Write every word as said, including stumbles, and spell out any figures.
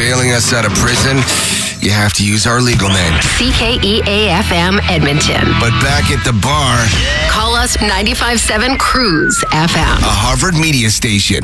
bailing us out of prison, you have to use our legal name. C K E A F M Edmonton. But back at the bar, call us ninety-five point seven Cruise F M. a Harvard media station.